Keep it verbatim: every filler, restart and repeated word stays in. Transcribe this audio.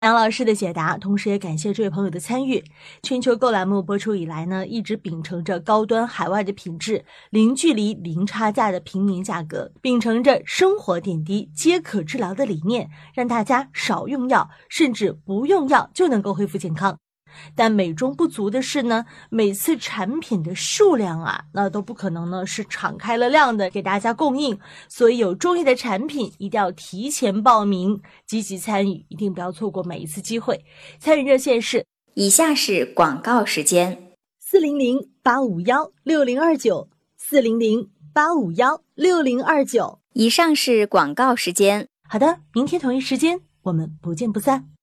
杨老师的解答，同时也感谢这位朋友的参与。全球购栏目播出以来呢，一直秉承着高端海外的品质，零距离零差价的平民价格，秉承着生活点滴皆可治疗的理念，让大家少用药，甚至不用药就能够恢复健康。但美中不足的是呢，每次产品的数量啊，那都不可能呢是敞开了量的给大家供应，所以有中意的产品一定要提前报名，积极参与，一定不要错过每一次机会。参与热线是以下是广告时间： 四零零八五幺六零二九，四零零八五幺六零二九。 以上是广告时间。 好的，明天同一时间我们不见不散。